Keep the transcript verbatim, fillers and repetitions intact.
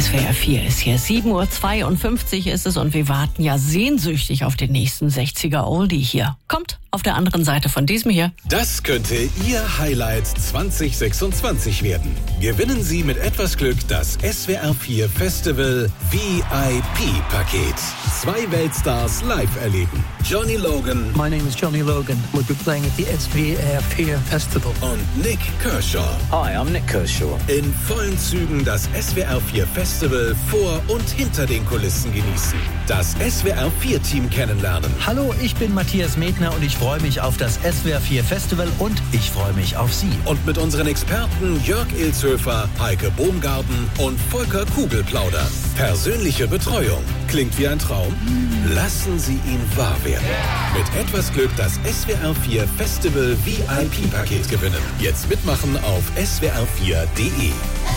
S W R vier ist hier. sieben Uhr zweiundfünfzig ist es und wir warten ja sehnsüchtig auf den nächsten sechziger Oldie hier. Kommt auf der anderen Seite von diesem hier. Das könnte Ihr Highlight zwanzig sechsundzwanzig werden. Gewinnen Sie mit etwas Glück das S W R vier Festival V I P-Paket. Zwei Weltstars live erleben. Johnny Logan. My name is Johnny Logan. We'll be playing at the S W R vier Festival. Und Nik Kershaw. Hi, I'm Nik Kershaw. In vollen Zügen das S W R vier Festival vor und hinter den Kulissen genießen. Das S W R vier Team kennenlernen. Hallo, ich bin Matthias Medner und ich freue mich auf das S W R vier Festival und ich freue mich auf Sie. Und mit unseren Experten Jörg Ilzhöfer, Heike Bohmgarten und Volker Kugel plaudern. Persönliche Betreuung. Klingt wie ein Traum? Lassen Sie ihn wahr werden. Mit etwas Glück das S W R vier Festival V I P-Paket gewinnen. Jetzt mitmachen auf S W R vier punkt de.